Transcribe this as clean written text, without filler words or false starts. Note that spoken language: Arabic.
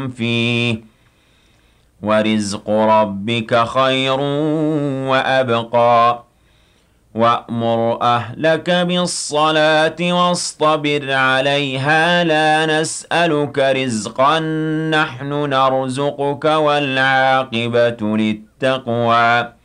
فيه ورزق ربك خير وأبقى وأمر أهلك بالصلاة واصطبر عليها لا نسألك رزقا نحن نرزقك والعاقبة للتقوى